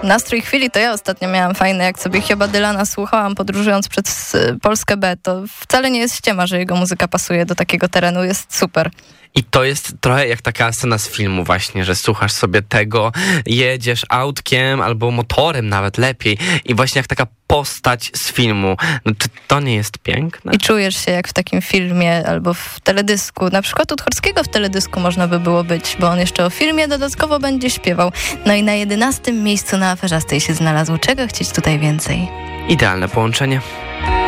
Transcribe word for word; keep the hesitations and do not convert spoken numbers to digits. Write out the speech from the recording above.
nastrój chwili to ja ostatnio miałam fajny, jak sobie chyba Dylana słuchałam podróżując przez Polskę B, to wcale nie jest ściema, że jego muzyka pasuje do takiego terenu, jest super. I to jest trochę jak taka scena z filmu właśnie, że słuchasz sobie tego, jedziesz autkiem albo motorem nawet lepiej i właśnie jak taka postać z filmu. No, czy to nie jest piękne? I czujesz się jak w takim filmie albo w teledysku. Na przykład u Tchórzkiego w teledysku można by było być, bo on jeszcze o filmie dodatkowo będzie śpiewał. No i na jedenastym miejscu na Aferzastej się znalazł. Czego chcieć tutaj więcej? Idealne połączenie.